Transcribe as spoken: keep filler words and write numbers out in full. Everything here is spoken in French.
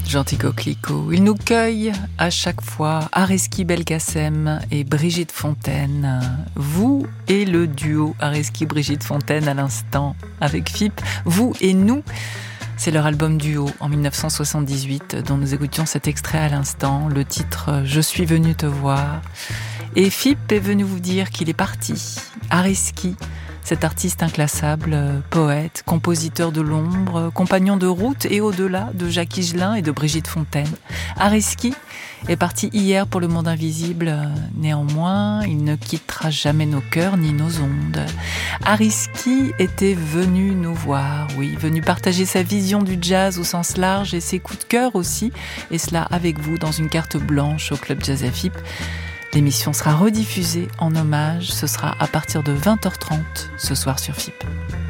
Gentil coquelicot, il nous cueille à chaque fois Areski Belkacem et Brigitte Fontaine. Vous et le duo Areski-Brigitte Fontaine à l'instant avec F I P, vous et nous. C'est leur album duo en dix-neuf cent soixante-dix-huit dont nous écoutions cet extrait à l'instant, le titre « Je suis venu te voir ». Et F I P est venu vous dire qu'il est parti. Areski, cet artiste inclassable, poète, compositeur de l'ombre, compagnon de route et au-delà de Jacques Higelin et de Brigitte Fontaine. Areski est parti hier pour le monde invisible. Néanmoins, il ne quittera jamais nos cœurs ni nos ondes. Areski était venu nous voir, oui, venu partager sa vision du jazz au sens large et ses coups de cœur aussi, et cela avec vous dans une carte blanche au Club Jazz F I P. L'émission sera rediffusée en hommage, ce sera à partir de vingt heures trente ce soir sur F I P.